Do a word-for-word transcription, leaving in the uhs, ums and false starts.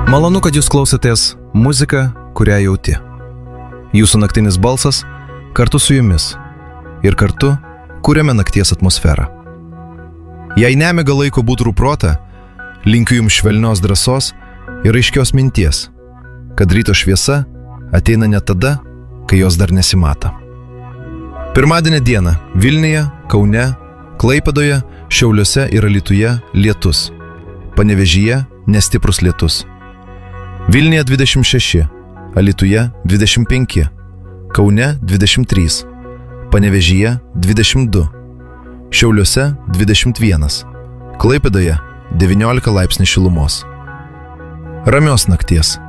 Malonu, kad jūs klausotės muziką, kurią jauti. Jūsų naktinis balsas kartu su jumis ir kartu kuriame nakties atmosferą. Jei nemiga laiko būtrų protą, linkiu jums švelnios drąsos ir aiškios minties, kad ryto šviesa ateina net tada, kai jos dar nesimato. Pirmadienio dieną Vilniuje, Kaune, Klaipėdoje, Šiauliuose ir Alytuje lietus. Panevėžyje nestiprus lietus. Vilniuje dvidešimt šeši, Alytuje dvidešimt penki, Kaune dvidešimt trys, Panevėžyje dvidešimt du, Šiauliuose dvidešimt vienas, Klaipėdoje devyniolika laipsnių šilumos. Ramios nakties.